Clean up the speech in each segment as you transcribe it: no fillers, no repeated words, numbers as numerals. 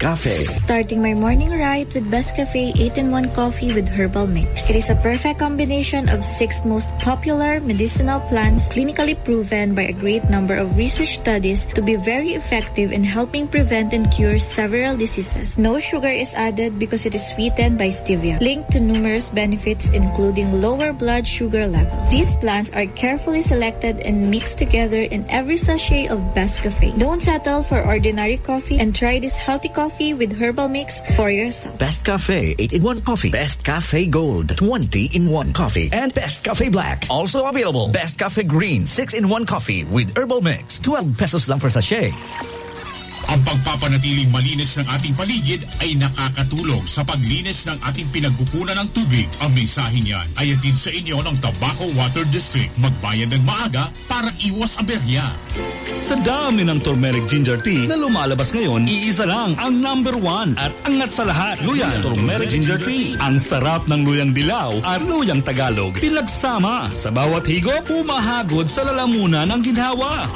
Cafe. Starting my morning right with Best Cafe 8-in-1 coffee with herbal mix. It is a perfect combination of 6 most popular medicinal plants clinically proven by a great number of research studies to be very effective in helping prevent and cure several diseases. No sugar is added because it is sweetened by stevia, linked to numerous benefits including lower blood sugar levels. These plants are carefully selected and mixed together in every sachet of Best Cafe. Don't settle for ordinary coffee and try this healthy coffee with herbal mix for yourself. Best Cafe 8-in-1 coffee, Best Cafe Gold 20-in-1 coffee, and Best Cafe Black. Also available, Best Cafe Green 6-in-1 coffee with herbal mix. 12 pesos lang per sachet. Ang pagpapanatiling malinis ng ating paligid ay nakakatulong sa paglinis ng ating pinagkukunan ng tubig. Ang mensahe niyan ay hatid sa inyo ng Tabaco Water District. Magbayad ng maaga para iwas aberya. Sa dami ng turmeric ginger tea na lumalabas ngayon, iisa lang ang number 1 at angat sa lahat. Luyan Turmeric Ginger Tea. Ang sarap ng luyang dilaw at luyang Tagalog. Pinagsama sa bawat higop, pumahagod sa lalamunan ng ginhawa.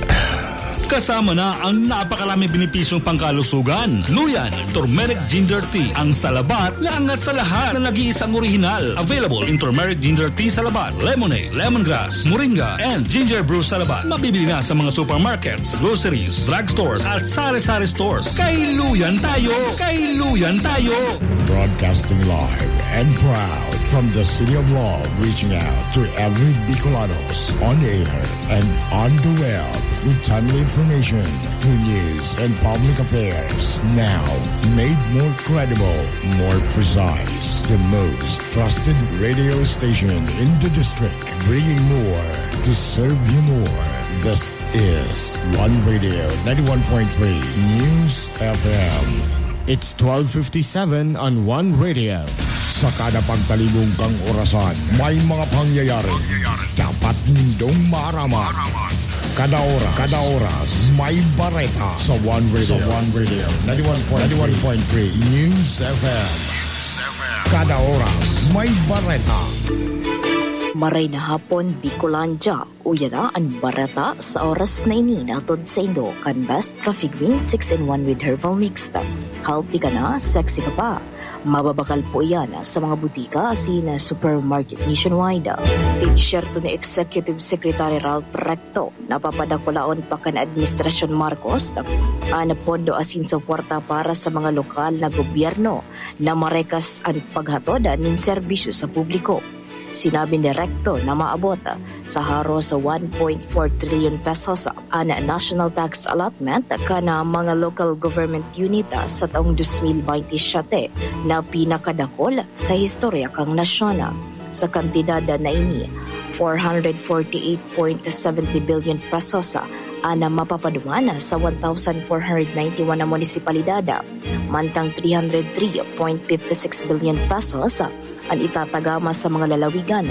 Kasama na ang napakaraming benepisyong pangkalusugan. Luyan Turmeric Ginger Tea. Ang salabat na angat sa lahat na nag-iisang orihinal. Available in Turmeric Ginger Tea Salabat, Lemonade, Lemongrass, Moringa, and Ginger Brew Salabat. Mabibili na sa mga supermarkets, groceries, drugstores, at sari-sari stores. Kay Luyan tayo! Kay Luyan tayo! Broadcasting live and proud from the City of Love, reaching out to every Bicolanos on air and on the web with timely information, true news, and public affairs. Now, made more credible, more precise. The most trusted radio station in the district, bringing more to serve you more. This is One Radio 91.3 News FM. It's 12:57 on One Radio. Sa kada pagtalibong kang orasan, may mga pangyayari. Dapat nindong maaraman. Kada oras, may bareta sa One Radio. 91.3 News FM. Kada oras, may bareta. Maray na hapon, Bicolandia. Uya na ang barata sa oras na ini natod sa Indo kan Best Cafe Green 6-in-1 with herbal mixed. Healthy ka na, sexy ka pa. Mababakal po yan sa mga butika na supermarket nationwide. Pig-share to ni Executive Secretary Ralph Recto. Napapadakulaon pa kan Administrasyon Marcos na pondo asin sa kwarta para sa mga lokal na gobyerno na marekas ang paghatod ng serbisyo sa publiko. Sinabi ni Recto na maabot sa haro sa 1.4 trillion pesos ang national tax allotment kana mga local government unit sa taong 2027 na pinakadakol sa historya kang nasyon. Sa kantidad na ini, 448.70 billion pesos ang mapapadungan sa 1,491 na munisipalidad, mantang 303.56 billion pesos ang itatagama sa mga lalawigan,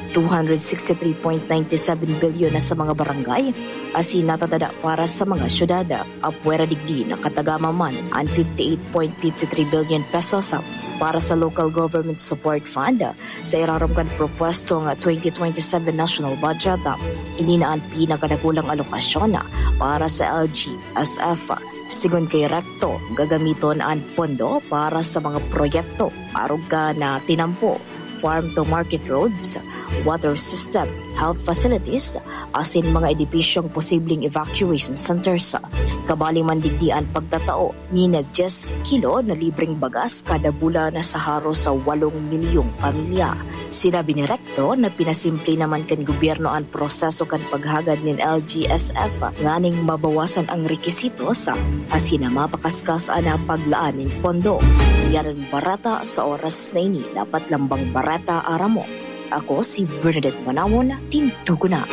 263.97 bilyon na sa mga barangay, asin natatada para sa mga syudad. Apwera digdi na katagama man ang 58.53 billion pesos para sa Local Government Support Fund sa iraramkan propwesto ng 2027 national budget. Ini na ang pinakadakulang alokasyon para sa LGSF. Sigon kay Recto, gagamiton ang pondo para sa mga proyekto aruga na tinampo, farm-to-market roads, water system, health facilities, asin mga edipisyong posibleng evacuation centers. Kabaling mandigdian pagtatao ni na 10 kilo na libreng bagas kada bulan na sa haro sa 8 milyong pamilya. Sinabi ni Recto na pinasimple naman kan gobyerno ang proseso kan paghagad ng LGSF nganing mabawasan ang rekisitos asin na mapakaskas na paglaan ng pondo. Yaran barata sa oras na ini dapat lambang barata aramo. Ako si Bernadette Manawon, tintugo na.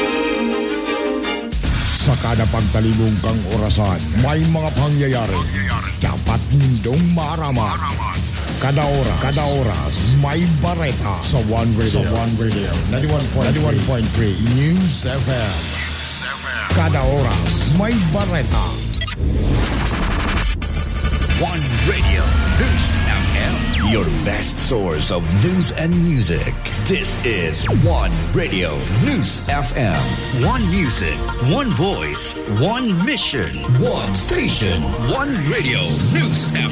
Sa kada pagtalibong kang orasan, may mga pangyayari. Dapat nindong maaraman. Kada oras, may bareta sa One Radio. 91.3 News FM. Kada oras, may bareta. One Radio News FM, your best source of news and music. This is One Radio News FM. One music, one voice, one mission, one station. One Radio News FM.